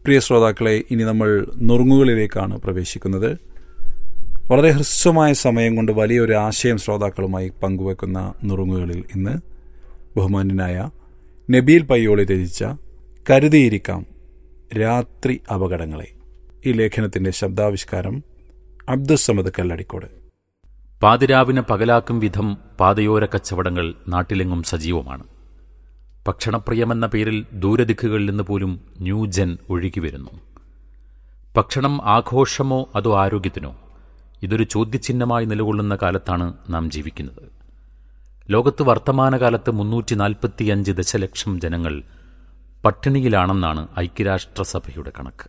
പ്രിയ ശ്രോതാക്കളെ, ഇനി നമ്മൾ നുറുങ്ങുകളിലേക്കാണ് പ്രവേശിക്കുന്നത്. വളരെ ഹ്രസ്വമായ സമയം കൊണ്ട് വലിയൊരു ആശയം ശ്രോതാക്കളുമായി പങ്കുവെക്കുന്ന നുറുങ്ങുകളിൽ ഇന്ന് ബഹുമാന്യനായ നബീൽ പയ്യോളി രചിച്ച കരുതിയിരിക്കാം രാത്രി അപകടങ്ങളെ. ഈ ലേഖനത്തിന്റെ ശബ്ദാവിഷ്കാരം അബ്ദുസ്സമദ് കല്ലടിക്കോട്. പാതിരാവിനെ പകലാക്കും വിധം പാതയോര കച്ചവടങ്ങൾ നാട്ടിലെങ്ങും സജീവമാണ്. ഭക്ഷണപ്രിയമെന്ന പേരിൽ ദൂരദിക്കുകളിൽ നിന്ന് പോലും ന്യൂജൻ ഒഴുകിവരുന്നു. ഭക്ഷണം ആഘോഷമോ അതോ ആരോഗ്യത്തിനോ? ഇതൊരു ചോദ്യചിഹ്നമായി നിലകൊള്ളുന്ന കാലത്താണ് നാം ജീവിക്കുന്നത്. ലോകത്ത് വർത്തമാനകാലത്ത് 345 ദശലക്ഷം ജനങ്ങൾ പട്ടിണിയിലാണെന്നാണ് ഐക്യരാഷ്ട്രസഭയുടെ കണക്ക്.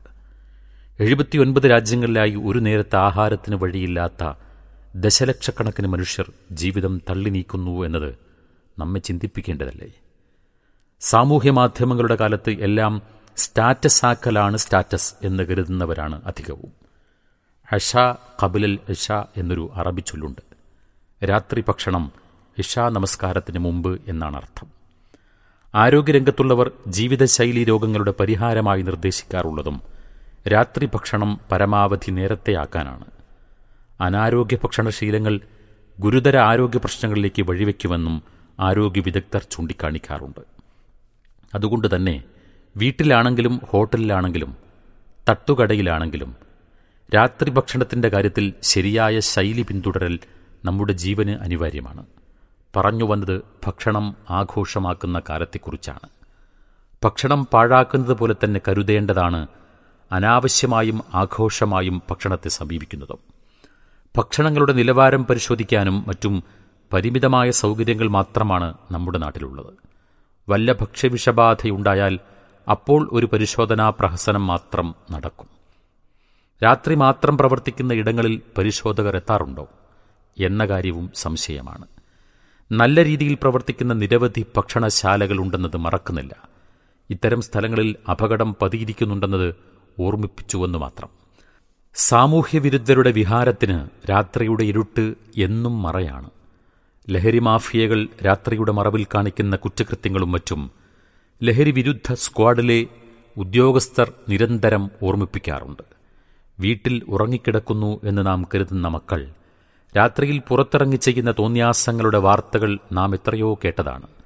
79 രാജ്യങ്ങളിലായി ഒരു നേരത്തെ ആഹാരത്തിന് വഴിയില്ലാത്ത ദശലക്ഷക്കണക്കിന് മനുഷ്യർ ജീവിതം തള്ളി നീക്കുന്നു എന്നത് നമ്മെ ചിന്തിപ്പിക്കേണ്ടതല്ലേ? സാമൂഹ്യമാധ്യമങ്ങളുടെ കാലത്ത് എല്ലാം സ്റ്റാറ്റസാക്കലാണ് സ്റ്റാറ്റസ് എന്ന് കരുതുന്നവരാണ് അധികവും. അഷ ഖബലൽ ഇഷ എന്നൊരു അറബി ചൊല്ലുണ്ട്. രാത്രി ഭക്ഷണം ഇഷാ നമസ്കാരത്തിന് മുമ്പ് എന്നാണ് അർത്ഥം. ആരോഗ്യരംഗത്തുള്ളവർ ജീവിതശൈലി രോഗങ്ങളുടെ പരിഹാരമായി നിർദ്ദേശിക്കാറുള്ളതും രാത്രി ഭക്ഷണം പരമാവധി നേരത്തെയാക്കാനാണ്. അനാരോഗ്യ ഭക്ഷണശീലങ്ങൾ ഗുരുതര ആരോഗ്യ പ്രശ്നങ്ങളിലേക്ക് വഴിവെക്കുമെന്നും ആരോഗ്യ വിദഗ്ധർ ചൂണ്ടിക്കാണിക്കാറുണ്ട്. അതുകൊണ്ട് തന്നെ വീട്ടിലാണെങ്കിലും ഹോട്ടലിലാണെങ്കിലും തട്ടുകടയിലാണെങ്കിലും രാത്രി ഭക്ഷണത്തിൻ്റെ കാര്യത്തിൽ ശരിയായ ശൈലി പിന്തുടരൽ നമ്മുടെ ജീവന് അനിവാര്യമാണ്. പറഞ്ഞു വന്നത് ഭക്ഷണം ആഘോഷമാക്കുന്ന കാലത്തെക്കുറിച്ചാണ്. ഭക്ഷണം പാഴാക്കുന്നത് പോലെ തന്നെ കരുതേണ്ടതാണ് അനാവശ്യമായും ആഘോഷമായും ഭക്ഷണത്തെ സമീപിക്കുന്നതും. ഭക്ഷണങ്ങളുടെ നിലവാരം പരിശോധിക്കാനും മറ്റും പരിമിതമായ സൗകര്യങ്ങൾ മാത്രമാണ് നമ്മുടെ നാട്ടിലുള്ളത്. വല്ല ഭക്ഷ്യവിഷബാധയുണ്ടായാൽ അപ്പോൾ ഒരു പരിശോധനാ പ്രഹസനം മാത്രം നടക്കും. രാത്രി മാത്രം പ്രവർത്തിക്കുന്ന ഇടങ്ങളിൽ പരിശോധകർ എത്താറുണ്ടോ എന്ന കാര്യവും സംശയമാണ്. നല്ല രീതിയിൽ പ്രവർത്തിക്കുന്ന നിരവധി ഭക്ഷണശാലകളുണ്ടെന്നത് മറക്കുന്നില്ല. ഇത്തരം സ്ഥലങ്ങളിൽ അപകടം പതിയിരിക്കുന്നുണ്ടെന്നത് ഓർമ്മിപ്പിച്ചുവെന്നു മാത്രം. സാമൂഹ്യവിരുദ്ധരുടെ വിഹാരത്തിന് രാത്രിയുടെ ഇരുട്ട് എന്നും മറയാണ്. ലഹരി മാഫിയകൾ രാത്രിയുടെ മറവിൽ കാണിക്കുന്ന കുറ്റകൃത്യങ്ങളും മറ്റും ലഹരി വിരുദ്ധ സ്ക്വാഡിലെ ഉദ്യോഗസ്ഥർ നിരന്തരം ഓർമ്മിപ്പിക്കാറുണ്ട്. വീട്ടിൽ ഉറങ്ങിക്കിടക്കുന്നു എന്ന് നാം കരുതുന്ന മക്കൾ രാത്രിയിൽ പുറത്തിറങ്ങി ചെയ്യുന്ന തോന്യാസങ്ങളുടെ വാർത്തകൾ നാം എത്രയോ കേട്ടതാണ്.